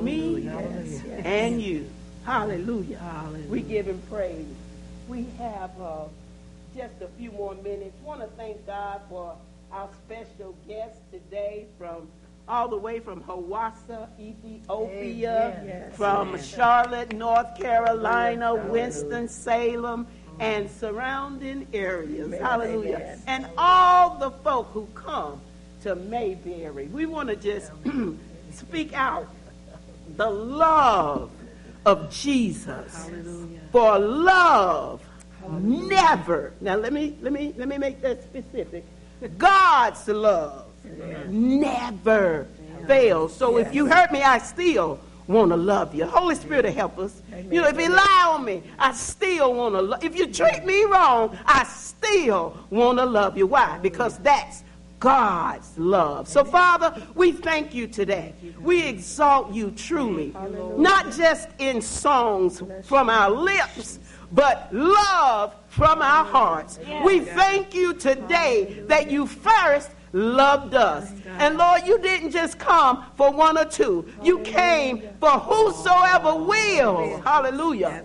me and you. Hallelujah. Hallelujah. We give him praise. We have just a few more minutes. Want to thank God for our special guest today from all the way from Hawassa, Ethiopia, from Charlotte, North Carolina, Winston-Salem, and surrounding areas. Hallelujah. And all the folk who come to Mayberry. We want to just speak out the love of Jesus. Hallelujah. For love never. Now let me make that specific. God's love never fails. So if you hurt me, I still want to love you. Holy Spirit will help us. You know, if you lie on me, I still want to love. If you treat me wrong, I still want to love you. Why? Because that's God's love. So, Father, we thank you today. We exalt you truly, not just in songs from our lips, but love from our hearts. We thank you today that you first loved us. And Lord, you didn't just come for one or two. You came for whosoever will. Hallelujah.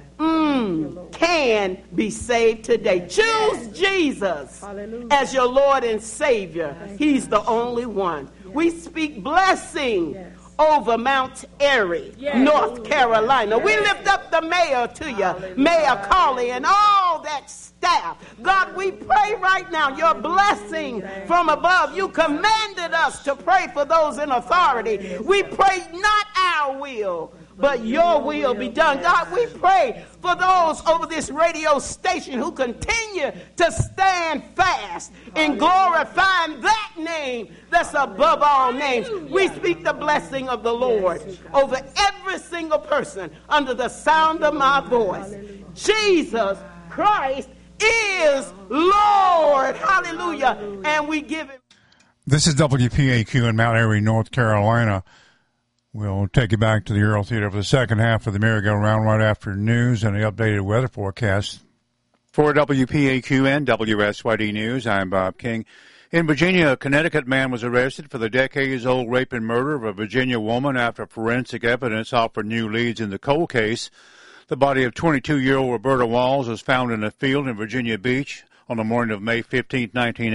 Can be saved today. Choose Jesus as your Lord and Savior. He's the only one. We speak blessing over Mount Airy, North Carolina. We lift up the mayor to you, Mayor Colley, and all that staff. God, we pray right now your blessing from above. You commanded us to pray for those in authority. We pray not our will, but your will be done. God, we pray for those over this radio station who continue to stand fast in glorifying that name that's above all names. We speak the blessing of the Lord over every single person under the sound of my voice. Jesus Christ is Lord. Hallelujah. And we give him. This is WPAQ in Mount Airy, North Carolina. We'll take you back to the Earl Theater for the second half of the merry-go-round right after news and the updated weather forecast. For WPAQ and WSYD News, I'm Bob King. In Virginia, a Connecticut man was arrested for the decades-old rape and murder of a Virginia woman after forensic evidence offered new leads in the cold case. The body of 22-year-old Roberta Walls was found in a field in Virginia Beach on the morning of May 15,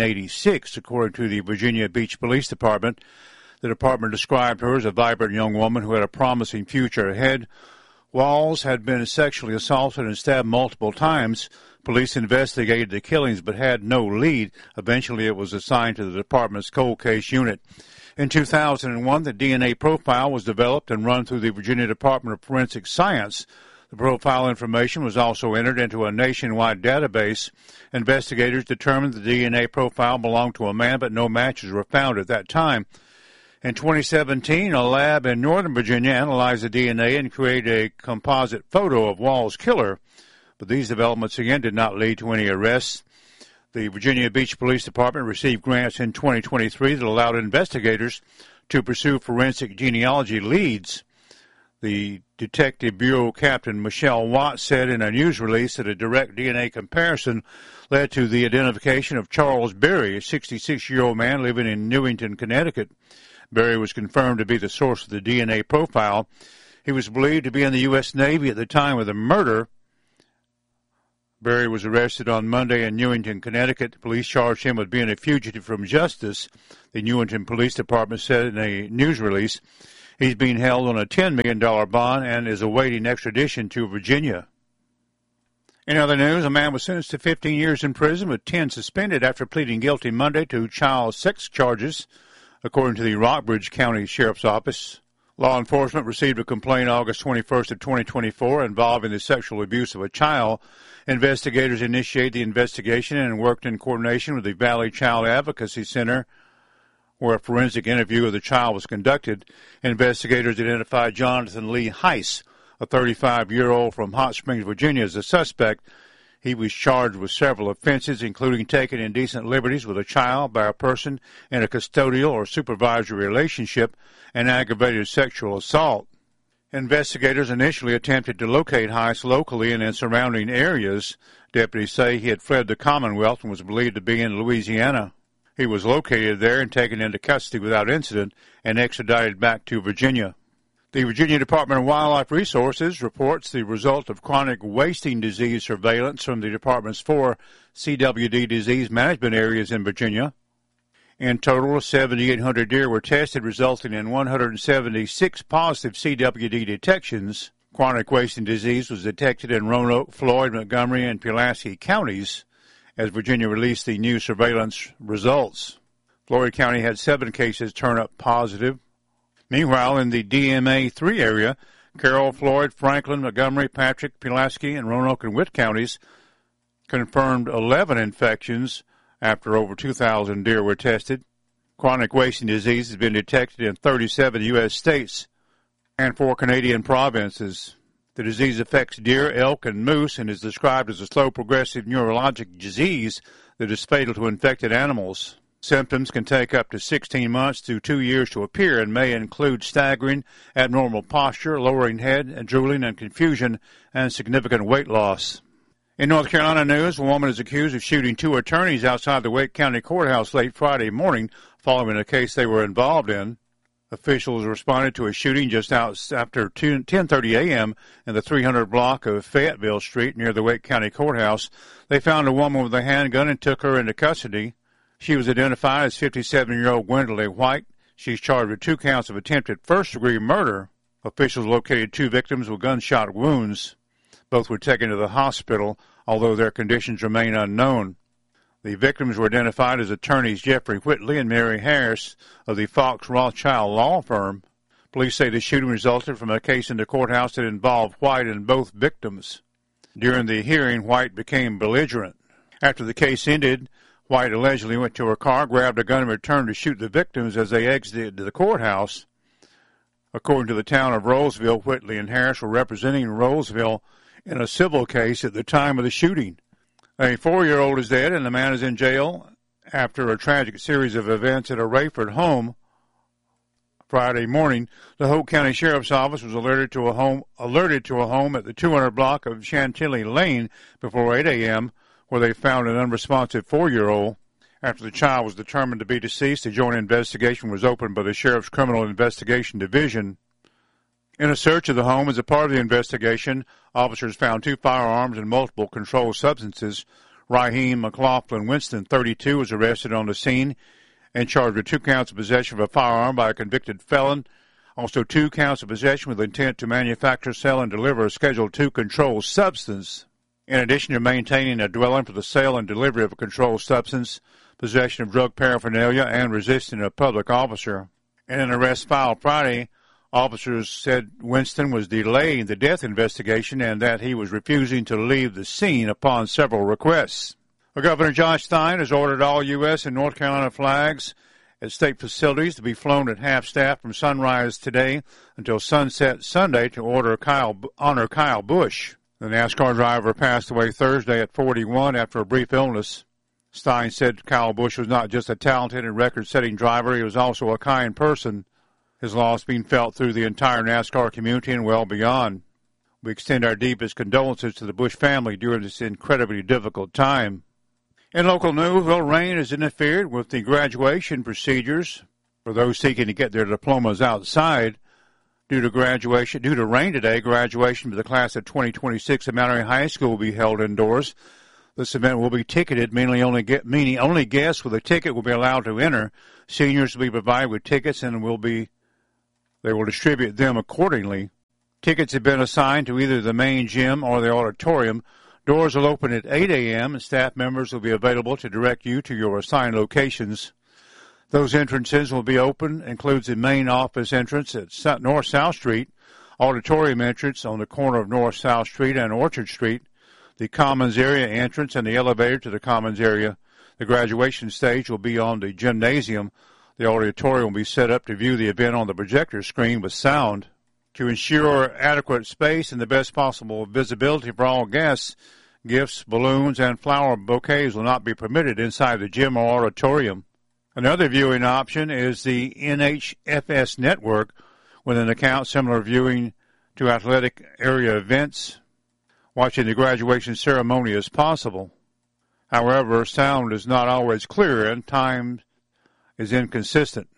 1986, according to the Virginia Beach Police Department. The department described her as a vibrant young woman who had a promising future ahead. Walls had been sexually assaulted and stabbed multiple times. Police investigated the killings but had no lead. Eventually, it was assigned to the department's cold case unit. In 2001, the DNA profile was developed and run through the Virginia Department of Forensic Science. The profile information was also entered into a nationwide database. Investigators determined the DNA profile belonged to a man, but no matches were found at that time. In 2017, a lab in Northern Virginia analyzed the DNA and created a composite photo of Walls' killer. But these developments again did not lead to any arrests. The Virginia Beach Police Department received grants in 2023 that allowed investigators to pursue forensic genealogy leads. The Detective Bureau Captain Michelle Watt said in a news release that a direct DNA comparison led to the identification of Charles Berry, a 66-year-old man living in Newington, Connecticut. Berry was confirmed to be the source of the DNA profile. He was believed to be in the U.S. Navy at the time of the murder. Berry was arrested on Monday in Newington, Connecticut. Police charged him with being a fugitive from justice. The Newington Police Department said in a news release he's being held on a $10 million bond and is awaiting extradition to Virginia. In other news, a man was sentenced to 15 years in prison with 10 suspended after pleading guilty Monday to child sex charges, according to the Rockbridge County Sheriff's Office. Law enforcement received a complaint August 21st of 2024 involving the sexual abuse of a child. Investigators initiated the investigation and worked in coordination with the Valley Child Advocacy Center, where a forensic interview of the child was conducted. Investigators identified Jonathan Lee Heiss, a 35-year-old from Hot Springs, Virginia, as a suspect. He was charged with several offenses, including taking indecent liberties with a child by a person in a custodial or supervisory relationship and aggravated sexual assault. Investigators initially attempted to locate Heiss locally and in surrounding areas. Deputies say he had fled the Commonwealth and was believed to be in Louisiana. He was located there and taken into custody without incident and extradited back to Virginia. The Virginia Department of Wildlife Resources reports the result of chronic wasting disease surveillance from the department's 4 CWD disease management areas in Virginia. In total, 7,800 deer were tested, resulting in 176 positive CWD detections. Chronic wasting disease was detected in Roanoke, Floyd, Montgomery, and Pulaski counties as Virginia released the new surveillance results. Floyd County had 7 cases turn up positive. Meanwhile, in the DMA-3 area, Carroll, Floyd, Franklin, Montgomery, Patrick, Pulaski, and Roanoke and Witt counties confirmed 11 infections after over 2,000 deer were tested. Chronic wasting disease has been detected in 37 U.S. states and 4 Canadian provinces. The disease affects deer, elk, and moose and is described as a slow progressive neurologic disease that is fatal to infected animals. Symptoms can take up to 16 months to 2 years to appear and may include staggering, abnormal posture, lowering head, and drooling and confusion, and significant weight loss. In North Carolina news, a woman is accused of shooting 2 attorneys outside the Wake County Courthouse late Friday morning following a case they were involved in. Officials responded to a shooting just after 10:30 a.m. in the 300 block of Fayetteville Street near the Wake County Courthouse. They found a woman with a handgun and took her into custody. She was identified as 57-year-old Gwendolyn White. She's charged with 2 counts of attempted first-degree murder. Officials located 2 victims with gunshot wounds. Both were taken to the hospital, although their conditions remain unknown. The victims were identified as attorneys Jeffrey Whitley and Mary Harris of the Fox Rothschild law firm. Police say the shooting resulted from a case in the courthouse that involved White and both victims. During the hearing, White became belligerent. After the case ended, White allegedly went to her car, grabbed a gun, and returned to shoot the victims as they exited the courthouse. According to the town of Roseville, Whitley and Harris were representing Roseville in a civil case at the time of the shooting. A 4-year-old is dead, and the man is in jail after a tragic series of events at a Rayford home. Friday morning, the Hope County Sheriff's Office was alerted to a home at the 200 block of Chantilly Lane before 8 a.m., where they found an unresponsive 4-year-old. After the child was determined to be deceased, a joint investigation was opened by the Sheriff's Criminal Investigation Division. In a search of the home as a part of the investigation, officers found 2 firearms and multiple controlled substances. Raheem McLaughlin Winston, 32, was arrested on the scene and charged with 2 counts of possession of a firearm by a convicted felon. Also 2 counts of possession with intent to manufacture, sell, and deliver a Schedule II controlled substance. In addition to maintaining a dwelling for the sale and delivery of a controlled substance, possession of drug paraphernalia, and resisting a public officer. In an arrest filed Friday, officers said Winston was delaying the death investigation and that he was refusing to leave the scene upon several requests. Governor Josh Stein has ordered all U.S. and North Carolina flags at state facilities to be flown at half-staff from sunrise today until sunset Sunday to honor Kyle Busch. The NASCAR driver passed away Thursday at 41 after a brief illness. Stein said Kyle Busch was not just a talented and record-setting driver, he was also a kind person. His loss being felt through the entire NASCAR community and well beyond. We extend our deepest condolences to the Busch family during this incredibly difficult time. In local news, rain has interfered with the graduation procedures for those seeking to get their diplomas outside. Due to rain today, graduation for the class of 2026 at Mount Airy High School will be held indoors. This event will be ticketed, meaning only guests with a ticket will be allowed to enter. Seniors will be provided with tickets and they will distribute them accordingly. Tickets have been assigned to either the main gym or the auditorium. Doors will open at 8 a.m. and staff members will be available to direct you to your assigned locations. Those entrances will be open, includes the main office entrance at North South Street, auditorium entrance on the corner of North South Street and Orchard Street, the Commons area entrance and the elevator to the Commons area. The graduation stage will be on the gymnasium. The auditorium will be set up to view the event on the projector screen with sound. To ensure adequate space and the best possible visibility for all guests, gifts, balloons, and flower bouquets will not be permitted inside the gym or auditorium. Another viewing option is the NHFS network with an account similar viewing to athletic area events. Watching the graduation ceremony is possible. However, sound is not always clear and time is inconsistent.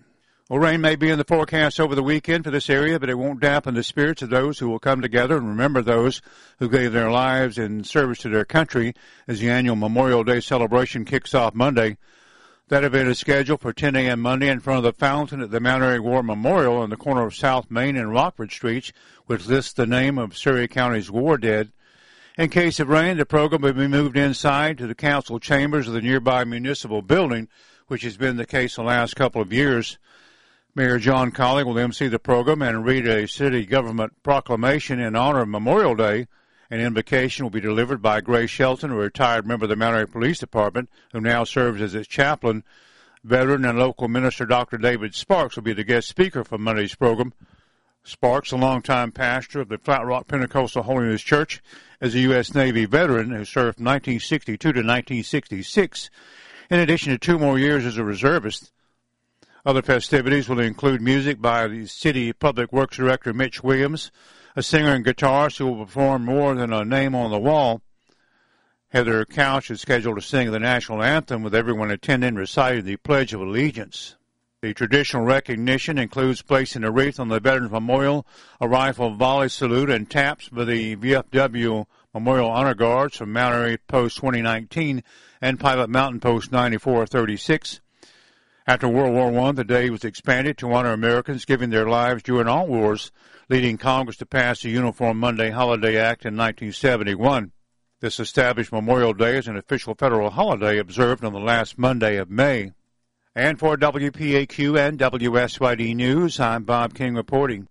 Well, rain may be in the forecast over the weekend for this area, but it won't dampen the spirits of those who will come together and remember those who gave their lives in service to their country as the annual Memorial Day celebration kicks off Monday. That event is scheduled for 10 a.m. Monday in front of the fountain at the Mount Airy War Memorial on the corner of South Main and Rockford Streets, which lists the name of Surrey County's war dead. In case of rain, the program will be moved inside to the council chambers of the nearby municipal building, which has been the case the last couple of years. Mayor John Colley will emcee the program and read a city government proclamation in honor of Memorial Day. An invocation will be delivered by Grace Shelton, a retired member of the Mount Airy Police Department, who now serves as its chaplain. Veteran and local minister Dr. David Sparks will be the guest speaker for Monday's program. Sparks, a longtime pastor of the Flat Rock Pentecostal Holiness Church, is a U.S. Navy veteran who served from 1962 to 1966, in addition to 2 more years as a reservist. Other festivities will include music by the City Public Works Director Mitch Williams, a singer and guitarist who will perform more than a name on the wall. Heather Couch is scheduled to sing the national anthem, with everyone attending reciting the Pledge of Allegiance. The traditional recognition includes placing a wreath on the Veterans Memorial, a rifle volley salute, and taps by the VFW Memorial Honor Guards from Mount Airy Post 2019 and Pilot Mountain Post 9436. After World War I, the day was expanded to honor Americans giving their lives during all wars, leading Congress to pass the Uniform Monday Holiday Act in 1971. This established Memorial Day as an official federal holiday observed on the last Monday of May. And for WPAQ and WSYD News, I'm Bob King reporting.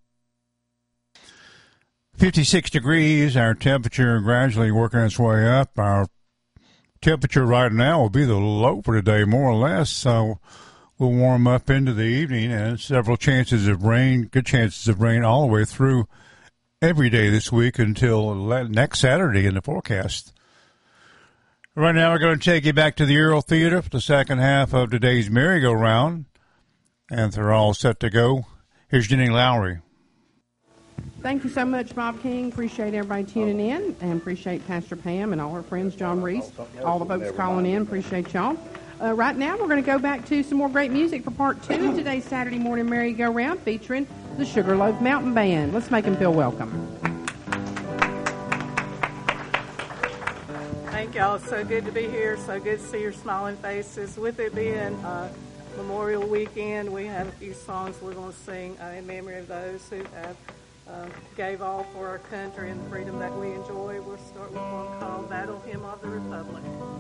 56 degrees, our temperature gradually working its way up. Our temperature right now will be the low for today, more or less, so we'll warm up into the evening, and several chances of rain, good chances of rain all the way through every day this week until next Saturday in the forecast. Right now we're going to take you back to the Earl Theater for the second half of today's merry-go-round, and they're all set to go. Here's Jenny Lowry. Thank you so much, Bob King. Appreciate everybody tuning in, and appreciate Pastor Pam and all her friends, John Reese, all the folks calling in. Appreciate y'all. Right now, we're going to go back to some more great music for part 2 of today's Saturday morning merry-go-round featuring the Sugarloaf Mountain Band. Let's make them feel welcome. Thank y'all. It's so good to be here. So good to see your smiling faces. With it being Memorial Weekend, we have a few songs we're going to sing in memory of those who have gave all for our country and the freedom that we enjoy. We'll start with one called Battle Hymn of the Republic.